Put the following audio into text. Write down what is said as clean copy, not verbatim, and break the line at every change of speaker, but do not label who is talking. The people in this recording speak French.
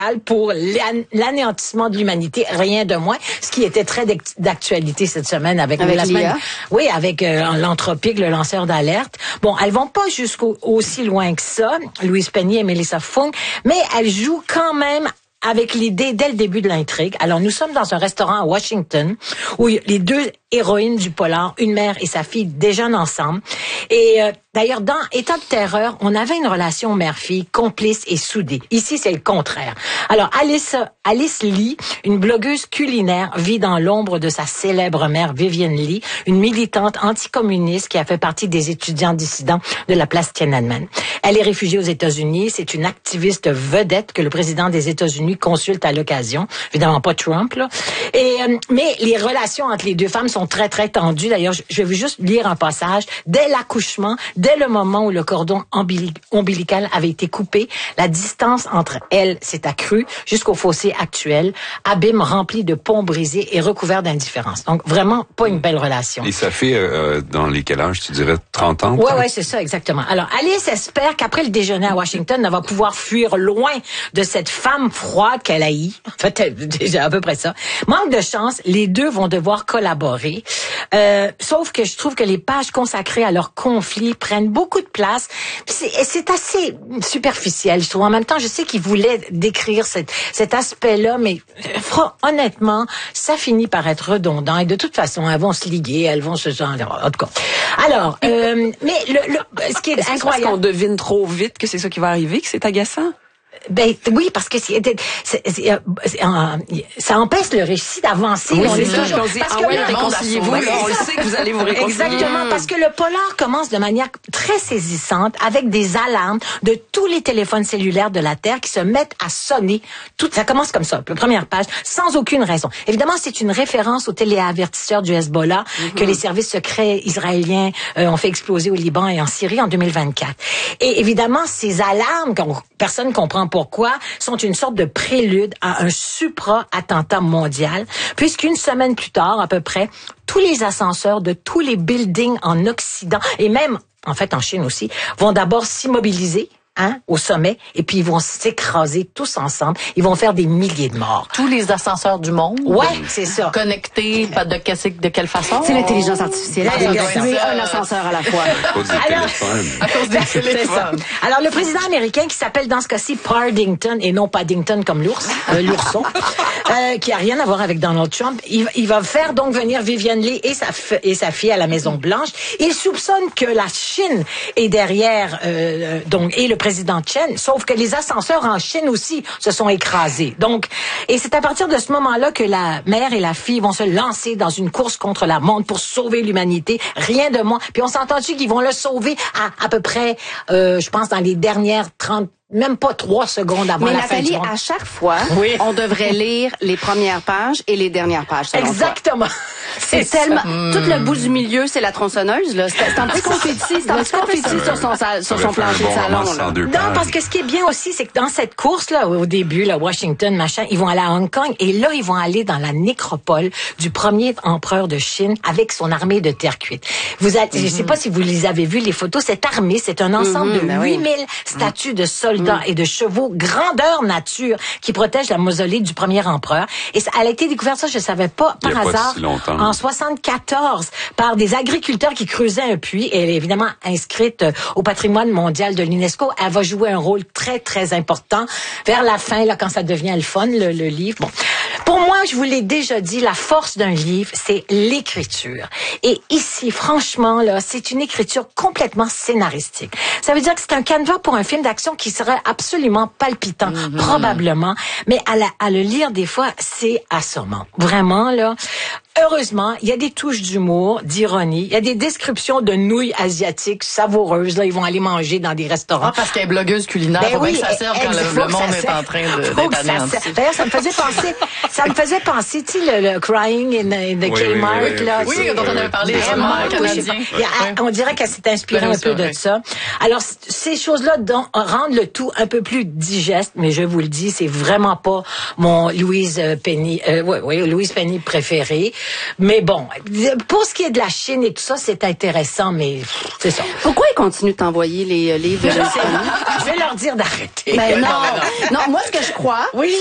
pour l'anéantissement de l'humanité, rien de moins. Ce qui était très d'actualité cette semaine avec la semaine. Oui, avec l'Anthropique, le lanceur d'alerte. Bon, elles vont pas aussi loin que ça, Louise Penny et Melissa Fung, mais elles jouent quand même avec l'idée dès le début de l'intrigue. Alors, nous sommes dans un restaurant à Washington où les deux héroïnes du polar, une mère et sa fille, déjeunent ensemble. Et d'ailleurs, dans État de terreur, on avait une relation mère-fille complice et soudée. Ici, c'est le contraire. Alors, Alice Lee, une blogueuse culinaire, vit dans l'ombre de sa célèbre mère, Vivienne Lee, une militante anticommuniste qui a fait partie des étudiants dissidents de la place Tiananmen. Elle est réfugiée aux États-Unis. C'est une activiste vedette que le président des États-Unis consulte à l'occasion. Évidemment pas Trump, là. Mais les relations entre les deux femmes sont très, très tendues. D'ailleurs, je vais juste lire un passage. Dès l'accouchement, dès le moment où le cordon ombilical avait été coupé, la distance entre elles s'est accrue jusqu'au fossé actuel, abîme rempli de ponts brisés et recouvert d'indifférence. Donc, vraiment, pas une belle relation.
Et ça fait, dans les quel âge, tu dirais 30 ans?
Ouais, c'est ça, exactement. Alors, Alice espère qu'après le déjeuner à Washington, elle va pouvoir fuir loin de cette femme froide qu'elle haït. En fait, déjà à peu près ça. Manque de chance, les deux vont devoir collaborer. Sauf que je trouve que les pages consacrées à leur conflit prennent beaucoup de place. C'est assez superficiel, je trouve. En même temps, je sais qu'ils voulaient décrire cet aspect-là, mais honnêtement, ça finit par être redondant. Et de toute façon, elles vont se liguer, elles vont se... En tout cas. Alors, mais ce qui est incroyable...
Parce qu'on devine trop vite que c'est ça qui va arriver, que c'est agaçant?
Ben oui, parce que ça empêche le récit d'avancer.
Oui,
on est
toujours parce que réconciliez-vous, on le sait que vous allez vous réconcilier.
Exactement, parce que le polar commence de manière très saisissante avec des alarmes de tous les téléphones cellulaires de la Terre qui se mettent à sonner. Ça commence comme ça, la première page, sans aucune raison. Évidemment, c'est une référence au téléavertisseur du Hezbollah que les services secrets israéliens ont fait exploser au Liban et en Syrie en 2024. Et évidemment, ces alarmes, personne comprend pourquoi, sont une sorte de prélude à un supra-attentat mondial, puisqu'une semaine plus tard, à peu près, tous les ascenseurs de tous les buildings en Occident, et même, en fait, en Chine aussi, vont d'abord s'immobiliser, au sommet, et puis ils vont s'écraser tous ensemble. Ils vont faire des milliers de morts.
Tous les ascenseurs du monde.
Ouais, c'est ça.
Connectés, de quelle façon?
C'est l'intelligence artificielle. C'est un ascenseur à la fois.
À cause des
téléphones. Alors, le président américain, qui s'appelle dans ce cas-ci Pardington, et non Paddington comme l'ours, l'ourson, qui a rien à voir avec Donald Trump, il va faire donc venir Vivienne Lee et sa fille à la Maison-Blanche. Il soupçonne que la Chine est derrière, et le président Chen, sauf que les ascenseurs en Chine aussi se sont écrasés. Donc, et c'est à partir de ce moment-là que la mère et la fille vont se lancer dans une course contre la montre pour sauver l'humanité. Rien de moins. Puis on s'entend-tu qu'ils vont le sauver à peu près, je pense, dans les dernières 30 même pas 3 secondes avant la fin du monde.
Mais Nathalie, à chaque fois, on devrait lire les premières pages et les dernières pages.
Exactement.
C'est tellement... Tout le bout du milieu, c'est la tronçonneuse, là. C'est un petit confetti. C'est un petit confetti sur son plancher de salon, là.
Non, parce que ce qui est bien aussi, c'est que dans cette course-là, au début, là, Washington, machin, ils vont aller à Hong Kong et là, ils vont aller dans la nécropole du premier empereur de Chine avec son armée de terre cuite. Je sais pas si vous les avez vus, les photos. Cette armée, c'est un ensemble de 8000 statues de soldats et de chevaux, grandeur nature, qui protègent la mausolée du premier empereur. Et elle a été découverte, ça, je savais pas, par hasard, en 74, par des agriculteurs qui creusaient un puits. Et elle est évidemment inscrite au patrimoine mondial de l'UNESCO. Elle va jouer un rôle très, très important vers la fin, là, quand ça devient le fun, le livre. Bon. Pour moi, je vous l'ai déjà dit, la force d'un livre, c'est l'écriture. Et ici, franchement, là, c'est une écriture complètement scénaristique. Ça veut dire que c'est un canevas pour un film d'action qui serait absolument palpitant, probablement. Mais à le lire, des fois, c'est assommant. Vraiment, là. Heureusement, il y a des touches d'humour, d'ironie. Il y a des descriptions de nouilles asiatiques savoureuses. Là, ils vont aller manger dans des restaurants.
Parce qu'elle est blogueuse culinaire. Faut bien que ça serve quand le monde est en train d'être anéanti.
D'ailleurs, ça me faisait penser, tu sais, le Crying in the Kmart, là.
Oui, dont on avait parlé, vraiment canadien.
On dirait qu'elle s'est inspirée un peu de ça. Alors, ces choses-là rendent le tout un peu plus digeste, mais je vous le dis, c'est vraiment pas mon Louise Penny préférée. Mais bon, pour ce qui est de la Chine et tout ça, c'est intéressant, mais c'est ça.
Pourquoi ils continuent de t'envoyer les livres?
Je vais leur dire d'arrêter.
Non, moi, ce que je crois,